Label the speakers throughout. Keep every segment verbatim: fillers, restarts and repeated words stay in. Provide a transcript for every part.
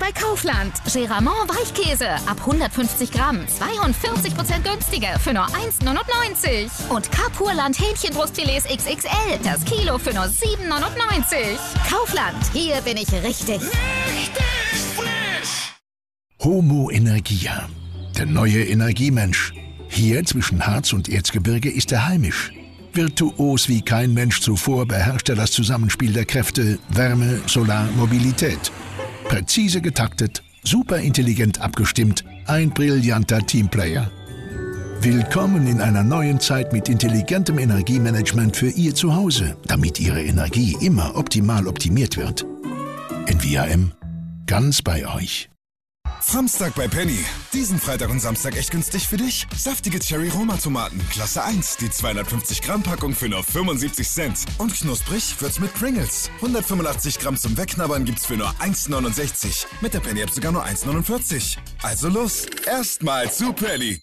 Speaker 1: bei Kaufland. Geramont Weichkäse ab hundertfünfzig Gramm, zweiundvierzig Prozent günstiger für nur eins neunundneunzig. Und Kapurland Hähnchenbrustfilets X X L, das Kilo für nur sieben neunundneunzig. Kaufland, hier bin ich richtig.
Speaker 2: Richtig frisch!
Speaker 3: Homo Energia, der neue Energiemensch. Hier zwischen Harz und Erzgebirge ist er heimisch. Virtuos wie kein Mensch zuvor beherrscht er das Zusammenspiel der Kräfte Wärme, Solar, Mobilität. Präzise getaktet, superintelligent abgestimmt, ein brillanter Teamplayer. Willkommen in einer neuen Zeit mit intelligentem Energiemanagement für Ihr Zuhause, damit Ihre Energie immer optimal optimiert wird. N V A M, ganz bei euch.
Speaker 4: Samstag bei Penny. Diesen Freitag und Samstag echt günstig für dich? Saftige Cherry-Roma-Tomaten, Klasse eins, die zweihundertfünfzig Gramm Packung für nur fünfundsiebzig Cent. Und knusprig wird's mit Pringles. hundertfünfundachtzig Gramm zum Wegknabbern gibt's für nur eins neunundsechzig. Mit der Penny-App sogar nur eins neunundvierzig. Also los, erstmal zu Penny.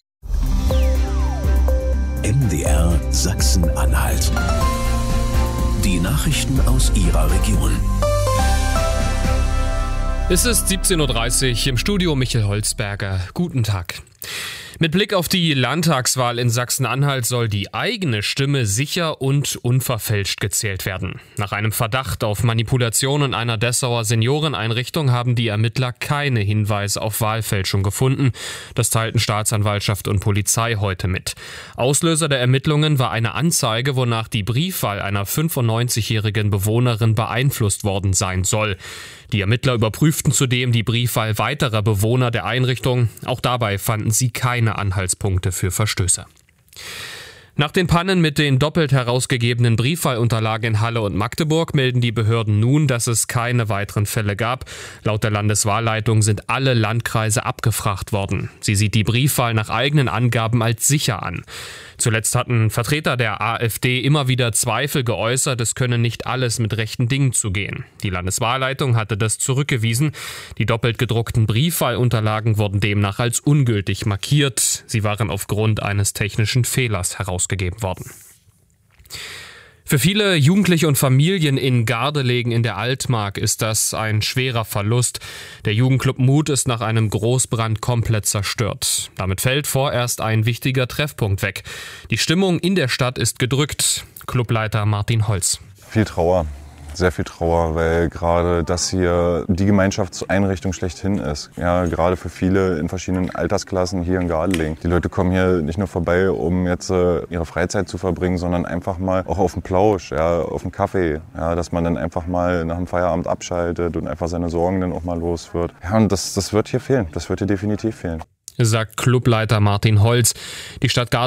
Speaker 5: M D R Sachsen-Anhalt. Die Nachrichten aus Ihrer Region.
Speaker 6: Es ist siebzehn Uhr dreißig, im Studio Michael Holzberger. Guten Tag. Mit Blick auf die Landtagswahl in Sachsen-Anhalt soll die eigene Stimme sicher und unverfälscht gezählt werden. Nach einem Verdacht auf Manipulationen einer Dessauer Senioreneinrichtung haben die Ermittler keine Hinweise auf Wahlfälschung gefunden. Das teilten Staatsanwaltschaft und Polizei heute mit. Auslöser der Ermittlungen war eine Anzeige, wonach die Briefwahl einer fünfundneunzigjährigen Bewohnerin beeinflusst worden sein soll. Die Ermittler überprüften zudem die Briefwahl weiterer Bewohner der Einrichtung. Auch dabei fanden sie keine Anhaltspunkte für Verstöße. Nach den Pannen mit den doppelt herausgegebenen Briefwahlunterlagen in Halle und Magdeburg melden die Behörden nun, dass es keine weiteren Fälle gab. Laut der Landeswahlleitung sind alle Landkreise abgefragt worden. Sie sieht die Briefwahl nach eigenen Angaben als sicher an. Zuletzt hatten Vertreter der AfD immer wieder Zweifel geäußert, es könne nicht alles mit rechten Dingen zugehen. Die Landeswahlleitung hatte das zurückgewiesen. Die doppelt gedruckten Briefwahlunterlagen wurden demnach als ungültig markiert. Sie waren aufgrund eines technischen Fehlers herausgegeben worden. Für viele Jugendliche und Familien in Gardelegen in der Altmark ist das ein schwerer Verlust. Der Jugendclub Mut ist nach einem Großbrand komplett zerstört. Damit fällt vorerst ein wichtiger Treffpunkt weg. Die Stimmung in der Stadt ist gedrückt. Clubleiter Martin Holz.
Speaker 7: Viel Trauer. Sehr viel Trauer, weil gerade das hier die Gemeinschaftseinrichtung schlechthin ist. Ja, gerade für viele in verschiedenen Altersklassen hier in Gardelegen. Die Leute kommen hier nicht nur vorbei, um jetzt äh, ihre Freizeit zu verbringen, sondern einfach mal auch auf den Plausch, ja, auf den Kaffee. Ja, dass man dann einfach mal nach dem Feierabend abschaltet und einfach seine Sorgen dann auch mal los wird. Ja, und das, das wird hier fehlen. Das wird hier definitiv fehlen.
Speaker 6: Sagt Clubleiter Martin Holz. Die Stadt Gardelegen